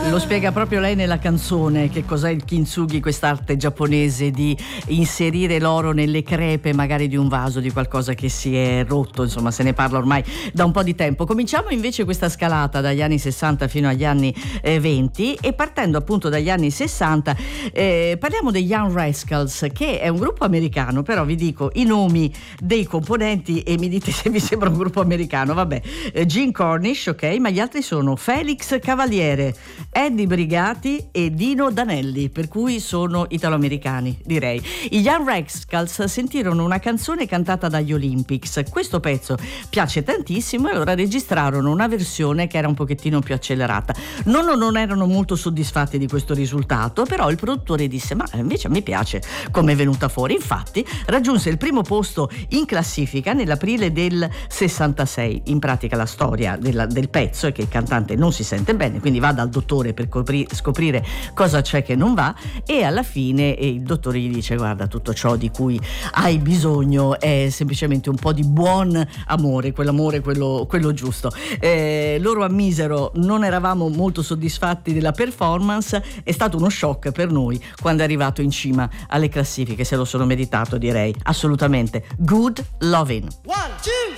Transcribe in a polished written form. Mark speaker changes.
Speaker 1: Lo spiega proprio lei nella canzone che cos'è il kintsugi, quest'arte giapponese di inserire l'oro nelle crepe magari di un vaso, di qualcosa che si è rotto, insomma se ne parla ormai da un po' di tempo. Cominciamo invece questa scalata dagli anni 60 fino agli anni 20 e partendo appunto dagli anni 60 parliamo degli Young Rascals, che è un gruppo americano, però vi dico i nomi dei componenti e mi dite se vi sembra un gruppo americano. Vabbè, Gene Cornish, ok, ma gli altri sono Felix Cavaliere, Eddie Brigati e Dino Danelli, per cui sono italo-americani, direi. I Young Rascals sentirono una canzone cantata dagli Olympics, questo pezzo piace tantissimo e allora registrarono una versione che era un pochettino più accelerata. Non erano molto soddisfatti di questo risultato, però il produttore disse ma invece a me piace come è venuta fuori. Infatti raggiunse il primo posto in classifica nell'aprile del 66. In pratica la storia del pezzo è che il cantante non si sente bene, quindi va dal dottore per scoprire cosa c'è che non va e alla fine il dottore gli dice guarda, tutto ciò di cui hai bisogno è semplicemente un po' di buon amore, quello giusto. Loro ammisero non eravamo molto soddisfatti della performance, è stato uno shock per noi quando è arrivato in cima alle classifiche, se lo sono meritato direi, assolutamente. Good Lovin'.
Speaker 2: 1, 2